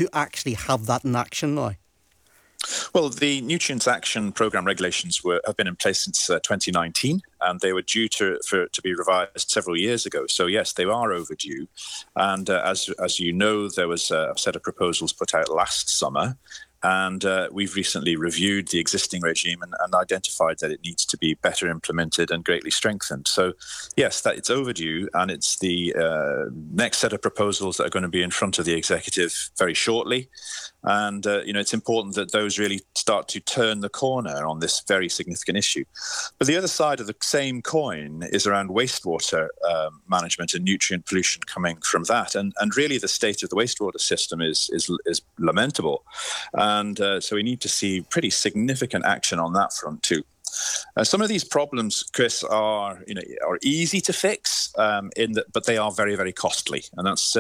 to actually have that in action now? Well, the Nutrients Action Programme regulations have been in place since 2019, and they were due to be revised several years ago. So yes, they are overdue. And as you know, there was a set of proposals put out last summer. And we've recently reviewed the existing regime and identified that it needs to be better implemented and greatly strengthened. So, yes, that it's overdue, and it's the next set of proposals that are going to be in front of the executive very shortly. And, it's important that those really start to turn the corner on this very significant issue. But the other side of the same coin is around wastewater management and nutrient pollution coming from that. And really the state of the wastewater system is lamentable. And so we need to see pretty significant action on that front too. Some of these problems, Chris, are easy to fix, but they are very, very costly, and that's